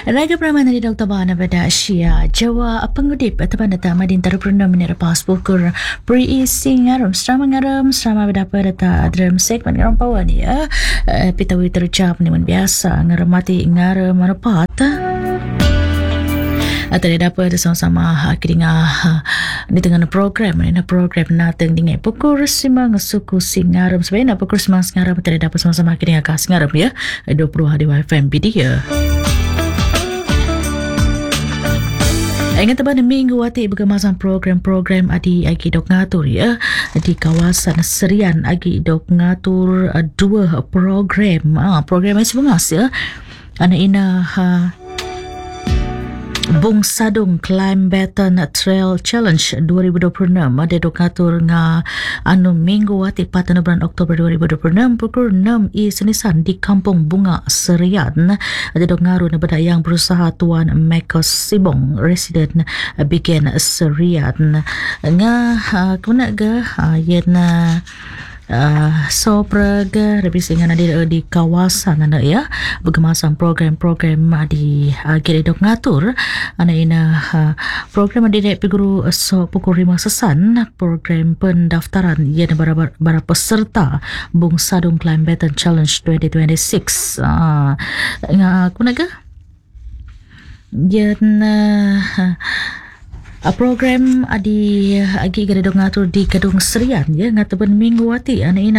Raga Pramana di Dr. Bana pada Asia Jawa pengudip ataupun data madin terpurna menira pasbukur pre-isi ngaram selama berdapat data dalam segmen ngaram pawan ya pitawi terjawab ni biasa ngaram mati ngaram marapat atau dapat sama-sama kiringa di tengah program nating dengan pukul simang suku singaram sebenarnya pukul simang singaram tidak dapat sama-sama kiringa kas ngaram ya 20 hari FM dia. Ingat pada minggu wati berkemasan program-program adi agi dok ngatur ya di kawasan Serian agi dok ngatur dua program masih bengas ya ana ina Bung Sadung Climb Baton Trail Challenge 2026 ada dok ngatur nga anu minggu wati 4 bulan Oktober 2026 pukul 6 senisan di Kampung Bunga Serian ada dok ngaru na bada yang berusaha Tuan Mekos Sibong resident Bigen Serian nga kuna ga yen sopraga lebih singan ada di kawasan anda ya berkemasan program-program di kira dok ngatur ana ina program di guru so pukul 5 sesan program pendaftaran ia bara peserta Bung Sadung Climb Baton Challenge 2026 kunaga yen program adi agi gada dong ngatur di Gedung Serian ya ngataben minggu wati ana ina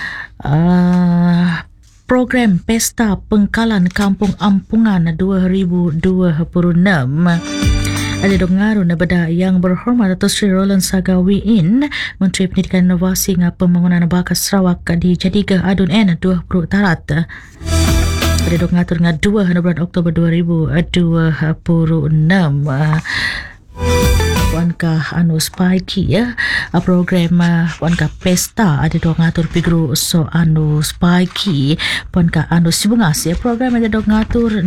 program Pesta Pengkalan Kampung Ampungan 2026 ada dong ngaru na bada yang berhormat Datuk Sri Roland Sagawiin Menteri Pendidikan Inovasi ngapa Pembangunan Bakat Sarawak di Jadiga Adun N 20 tarat ada dong ngatur nga 2 bulan Oktober 2026 Wankah anu spaki ya program wankah pesta ada dong ngatur pigru so anu spaki wankah anu sibungas ya program ada dong ngatur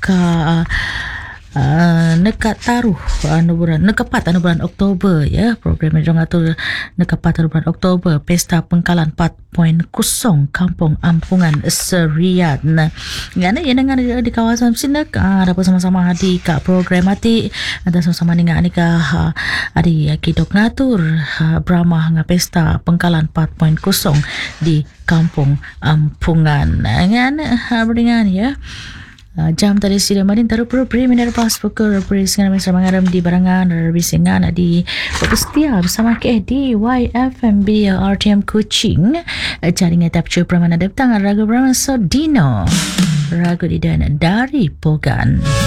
nekat taruh nekapat anu bulan Oktober ya program ada dong ngatur nekapat anu bulan Oktober pesta pengkalan 4.0 Kampung Ampungan Serian ngana ya dengan di kawasan sinak dapat sama-sama di ka program mati ada sama-sama dengan anika adi kidok ngatur Brahma nga pesta pengkalan 4.0 di Kampung Ampungan ngana beringan ya jam tadi sila marin taruh preliminary pass pukul perisingan mesra mengaram di barangan rebisingan di Pepestia bersama ke di YFMB RTM Kuching jaringan tapcu Pramana Deptang Ragu Brahma Sodino Ragu di dan dari Pogan.